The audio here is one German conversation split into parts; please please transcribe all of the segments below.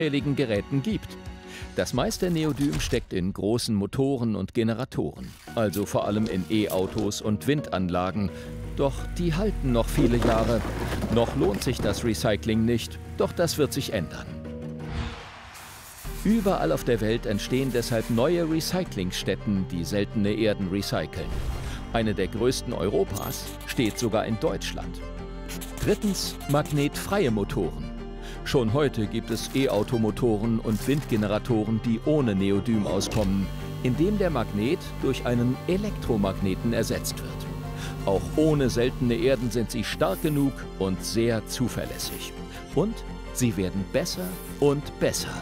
Geräten gibt. Das meiste Neodym steckt in großen Motoren und Generatoren, also vor allem in E-Autos und Windanlagen. Doch die halten noch viele Jahre. Noch lohnt sich das Recycling nicht, doch das wird sich ändern. Überall auf der Welt entstehen deshalb neue Recyclingstätten, die seltene Erden recyceln. Eine der größten Europas steht sogar in Deutschland. Drittens, magnetfreie Motoren. Schon heute gibt es E-Automotoren und Windgeneratoren, die ohne Neodym auskommen, indem der Magnet durch einen Elektromagneten ersetzt wird. Auch ohne seltene Erden sind sie stark genug und sehr zuverlässig. Und sie werden besser und besser.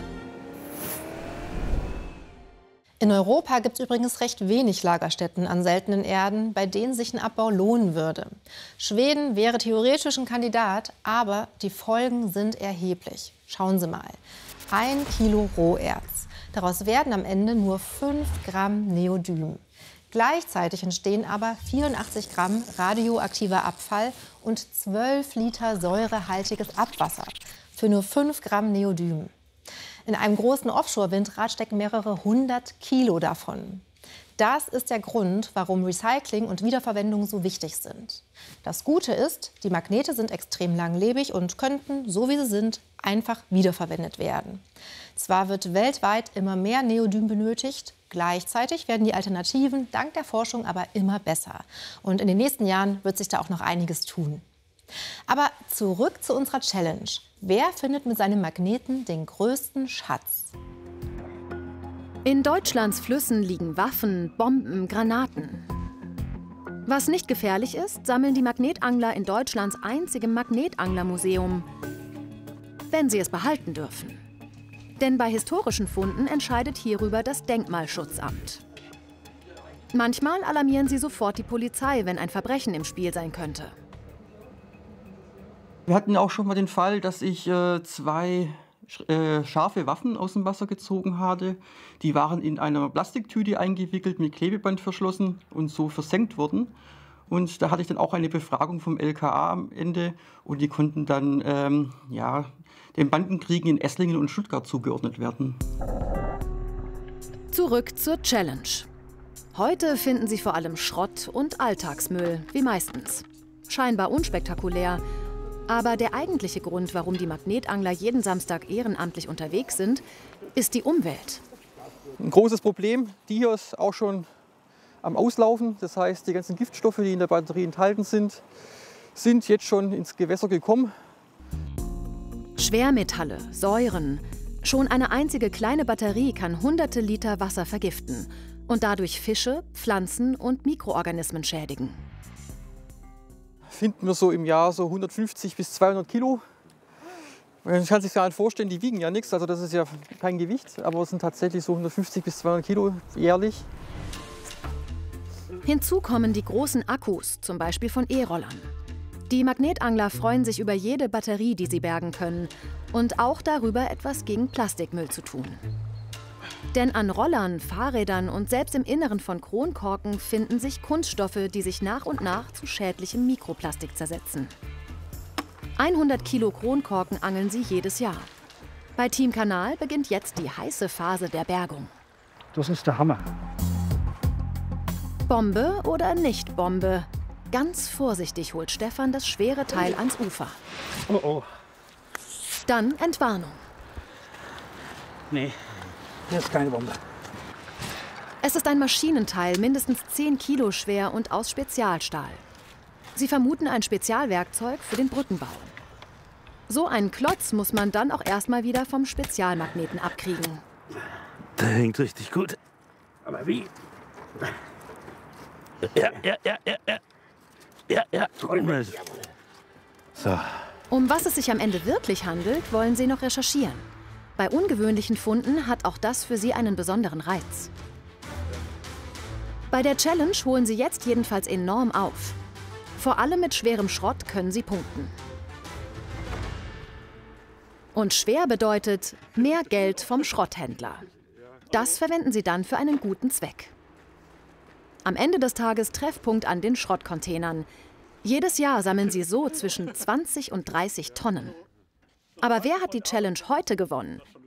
In Europa gibt es übrigens recht wenig Lagerstätten an seltenen Erden, bei denen sich ein Abbau lohnen würde. Schweden wäre theoretisch ein Kandidat, aber die Folgen sind erheblich. Schauen Sie mal. 1 Kilo Roherz. Daraus werden am Ende nur 5 Gramm Neodym. Gleichzeitig entstehen aber 84 Gramm radioaktiver Abfall und 12 Liter säurehaltiges Abwasser für nur 5 Gramm Neodym. In einem großen Offshore-Windrad stecken mehrere 100 Kilo davon. Das ist der Grund, warum Recycling und Wiederverwendung so wichtig sind. Das Gute ist, die Magnete sind extrem langlebig und könnten, so wie sie sind, einfach wiederverwendet werden. Zwar wird weltweit immer mehr Neodym benötigt, gleichzeitig werden die Alternativen dank der Forschung aber immer besser. Und in den nächsten Jahren wird sich da auch noch einiges tun. Aber zurück zu unserer Challenge. Wer findet mit seinem Magneten den größten Schatz? In Deutschlands Flüssen liegen Waffen, Bomben, Granaten. Was nicht gefährlich ist, sammeln die Magnetangler in Deutschlands einzigem Magnetanglermuseum, wenn sie es behalten dürfen. Denn bei historischen Funden entscheidet hierüber das Denkmalschutzamt. Manchmal alarmieren sie sofort die Polizei, wenn ein Verbrechen im Spiel sein könnte. Wir hatten auch schon mal den Fall, dass ich 2 scharfe Waffen aus dem Wasser gezogen hatte. Die waren in einer Plastiktüte eingewickelt, mit Klebeband verschlossen und so versenkt worden. Und da hatte ich dann auch eine Befragung vom LKA am Ende und die konnten dann den Bandenkriegen in Esslingen und Stuttgart zugeordnet werden. Zurück zur Challenge. Heute finden Sie vor allem Schrott und Alltagsmüll, wie meistens. Scheinbar unspektakulär. Aber der eigentliche Grund, warum die Magnetangler jeden Samstag ehrenamtlich unterwegs sind, ist die Umwelt. Ein großes Problem, die hier ist auch schon am Auslaufen. Das heißt, die ganzen Giftstoffe, die in der Batterie enthalten sind, sind jetzt schon ins Gewässer gekommen. Schwermetalle, Säuren. Schon eine einzige kleine Batterie kann hunderte Liter Wasser vergiften und dadurch Fische, Pflanzen und Mikroorganismen schädigen. Finden wir so im Jahr so 150 bis 200 Kilo. Man kann sich gar nicht vorstellen, die wiegen ja nichts, also das ist ja kein Gewicht, aber es sind tatsächlich so 150 bis 200 Kilo jährlich. Hinzu kommen die großen Akkus, zum Beispiel von E-Rollern. Die Magnetangler freuen sich über jede Batterie, die sie bergen können und auch darüber, etwas gegen Plastikmüll zu tun. Denn an Rollern, Fahrrädern und selbst im Inneren von Kronkorken finden sich Kunststoffe, die sich nach und nach zu schädlichem Mikroplastik zersetzen. 100 Kilo Kronkorken angeln sie jedes Jahr. Bei Team Kanal beginnt jetzt die heiße Phase der Bergung. Das ist der Hammer. Bombe oder nicht Bombe? Ganz vorsichtig holt Stefan das schwere Teil ans Ufer. Oh oh. Dann Entwarnung. Nee, das ist keine Bombe. Es ist ein Maschinenteil, mindestens 10 Kilo schwer und aus Spezialstahl. Sie vermuten ein Spezialwerkzeug für den Brückenbau. So einen Klotz muss man dann auch erstmal wieder vom Spezialmagneten abkriegen. Der hängt richtig gut. Aber wie? Ja. So. Um was es sich am Ende wirklich handelt, wollen sie noch recherchieren. Bei ungewöhnlichen Funden hat auch das für sie einen besonderen Reiz. Bei der Challenge holen sie jetzt jedenfalls enorm auf. Vor allem mit schwerem Schrott können sie punkten. Und schwer bedeutet mehr Geld vom Schrotthändler. Das verwenden sie dann für einen guten Zweck. Am Ende des Tages Treffpunkt an den Schrottcontainern. Jedes Jahr sammeln sie so zwischen 20 und 30 Tonnen. Aber wer hat die Challenge heute gewonnen?